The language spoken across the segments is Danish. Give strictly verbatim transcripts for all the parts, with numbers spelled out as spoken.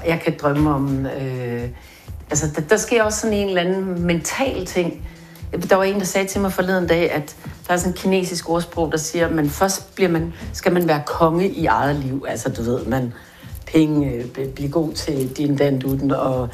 jeg kan drømme om... Øh, altså, der, der sker også sådan en eller anden mental ting. Der var en, der sagde til mig forleden dag, at der er sådan en kinesisk ordsprog, der siger, at man først bliver man, skal man være konge i eget liv. Altså, du ved, man penge, blive god til din danduten og,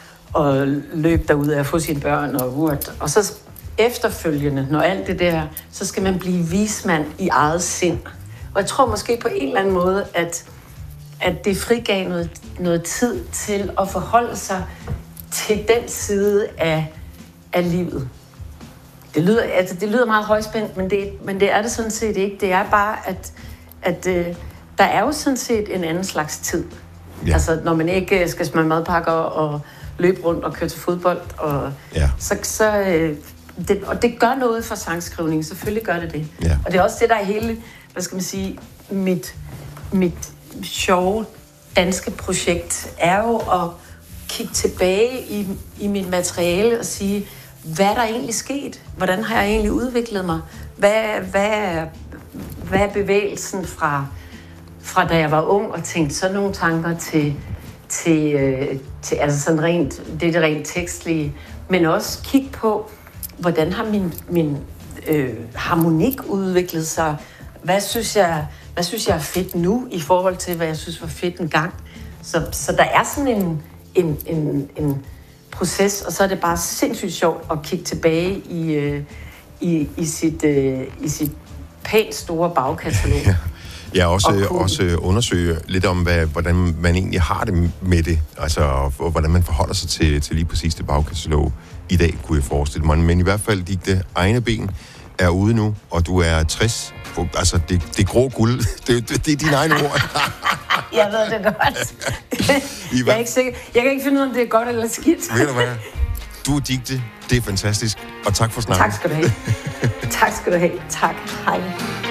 og løbe derud af at få sine børn og urt. Og så efterfølgende, når alt det der, så skal man blive vismand i eget sind. Og jeg tror måske på en eller anden måde, at, at det frigav noget, noget tid til at forholde sig til den side af, af livet. Det lyder, altså, det lyder meget højspændt, men det, men det er det sådan set ikke. Det er bare, at, at øh, der er jo sådan set en anden slags tid. Ja. Altså, når man ikke skal smage madpakker og løbe rundt og køre til fodbold. Og, ja. så, så, øh, det, og det gør noget for sangskrivning. Selvfølgelig gør det det. Ja. Og det er også det, der er hele, hvad skal man sige, mit, mit sjove danske projekt, er jo at kigge tilbage i, i mit materiale og sige, hvad er der egentlig sket? Hvordan har jeg egentlig udviklet mig? Hvad, hvad, hvad er bevægelsen fra, fra da jeg var ung og tænkte sådan nogle tanker til, til, øh, til altså sådan rent, det er det rent tekstlige, men også kigge på, hvordan har min, min øh, harmonik udviklet sig? Hvad synes, jeg, hvad synes jeg er fedt nu i forhold til, hvad jeg synes var fedt engang? Så, så der er sådan en, en, en, en proces, og så er det bare sindssygt sjovt at kigge tilbage i, øh, i, i, sit, øh, i sit pænt store bagkatalog. Ja. Ja, også, og også undersøge lidt om, hvad, hvordan man egentlig har det med det, altså og hvordan man forholder sig til, til lige præcis det bagkatalog i dag, kunne jeg forestille mig. Men i hvert fald, Dicte Egne Ben er ude nu, og du er tres. Altså, det, det grå guld, det, det, det er dine egne ord. Jeg ved det godt. Jeg er ikke sikker. Jeg kan ikke finde ud af, om det er godt eller skidt. Ved du hvad? Du er Dicte. Det er fantastisk. Og tak for snakken. Tak skal du have. Tak skal du have. Tak. Hej.